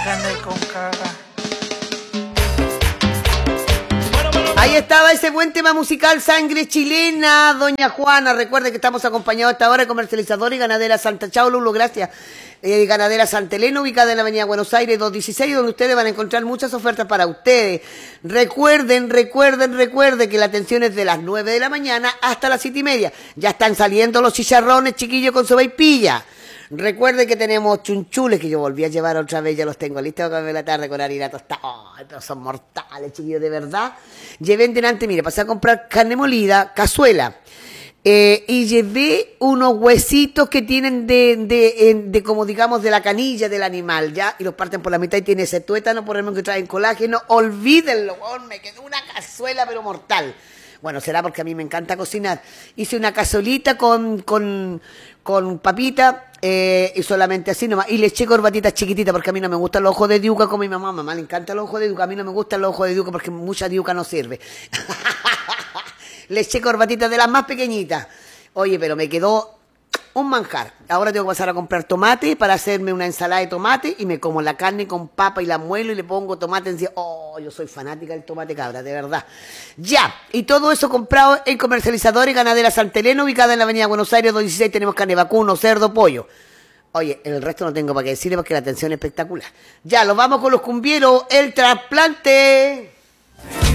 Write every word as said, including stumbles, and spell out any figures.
carne con caga. Ahí estaba ese buen tema musical, Sangre Chilena, doña Juana. Recuerde que estamos acompañados hasta ahora de comercializadora y ganadera Santa Chao, Lulo, gracias. Eh, ganadera Santa Elena, ubicada en la avenida Buenos Aires doscientos dieciséis, donde ustedes van a encontrar muchas ofertas para ustedes. Recuerden, recuerden, recuerden que la atención es de las nueve de la mañana hasta las siete y media. Ya están saliendo los chicharrones, chiquillos, con su vaipilla. Recuerden que tenemos chunchules que yo volví a llevar otra vez, ya los tengo listos a comer la tarde con harina tostada. Oh, pero son mortales, chiquillos, de verdad. Llevé delante, mire, pasé a comprar carne molida, cazuela. Eh, y llevé unos huesitos que tienen de, de, de, de, como digamos, de la canilla del animal, ¿ya? Y los parten por la mitad y tiene ese tuétano, por ejemplo, que traen colágeno. Olvídenlo, oh, me quedó una cazuela, pero mortal. Bueno, será porque a mí me encanta cocinar. Hice una cazuelita con, con, con papita eh, y solamente así nomás. Y le eché corbatitas chiquititas porque a mí no me gustan los ojos de diuca como mi mamá. A mi mamá le encantan los ojos de diuca. A mí no me gustan los ojos de diuca porque mucha diuca no sirve. Le eché corbatitas de las más pequeñitas. Oye, pero me quedó un manjar. Ahora tengo que pasar a comprar tomate para hacerme una ensalada de tomate y me como la carne con papa y la muelo y le pongo tomate encima. Oh, yo soy fanática del tomate cabra, de verdad. Ya, y todo eso comprado en comercializadores Ganadera Santa Elena, ubicada en la avenida Buenos Aires doscientos dieciséis. Tenemos carne vacuno, cerdo, pollo. Oye, el resto no tengo para qué decirle porque la atención es espectacular. Ya, nos vamos con los cumbieros, el trasplante.